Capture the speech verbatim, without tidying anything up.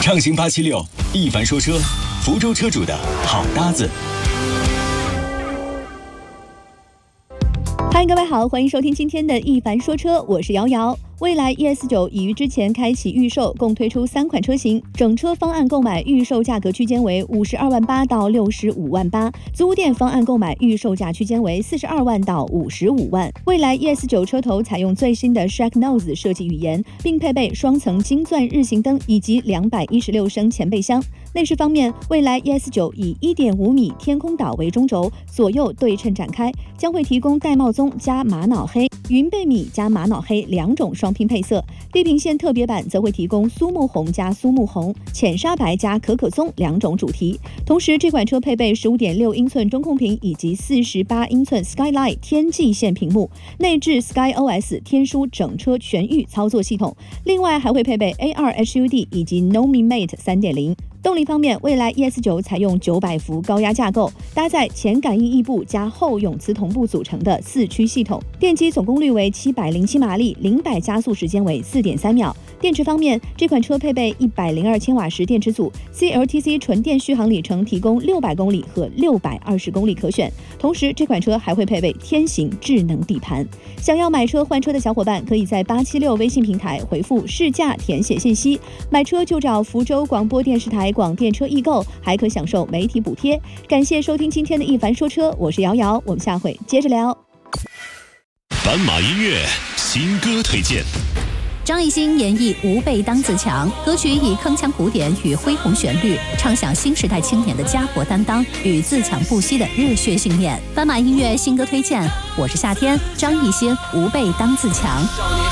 畅行八七六，一凡说车，福州车主的好搭子。 嗨，各位好，欢迎收听今天的一凡说车，我是瑶瑶。蔚来 E S 九 已于之前开启预售，共推出三款车型，整车方案购买预售价格区间为五十二万八到六十五万八，租店方案购买预售价区间为四十二万到五十五万。蔚来 E S 九 车头采用最新的 Shark Nose 设计语言，并配备双层金钻日行灯以及两百一十六升前备箱。内饰方面，蔚来 E S 九 以 一点五米天空岛为中轴，左右对称展开，将会提供玳瑁棕加玛瑙黑、云贝米加玛瑙黑两种双拼配色。地平线特别版则会提供苏木红加苏木红、浅沙白加可可棕两种主题。同时，这款车配备 十五点六英寸中控屏以及四十八英寸 Skyline 天际线屏幕，内置 SkyOS 天枢整车全域操作系统。另外还会配备 A 二 H U D 以及 Nomimate 三点零。动力方面，蔚来 E S 九 采用九百伏高压架构，搭载前感应翼部加后永磁同步组成的四驱系统，电机总功率为七百零七马力，零百加速时间为 四点三秒。电池方面，这款车配备一百零二千瓦时电池组 ，C L T C 纯电续航里程提供六百公里和六百二十公里可选。同时，这款车还会配备天行智能底盘。想要买车换车的小伙伴，可以在八七六微信平台回复试驾填写信息，买车就找福州广播电视台广电车易购，还可享受媒体补贴。感谢收听今天的一凡说车，我是瑶瑶，我们下回接着聊。 斑马音乐新歌推荐。 张艺兴演绎《吾辈当自强》，歌曲以铿锵古典与恢宏旋律，唱响新时代青年的家国担当与自强不息的热血信念。斑马音乐新歌推荐，我是夏天，张艺兴《吾辈当自强》。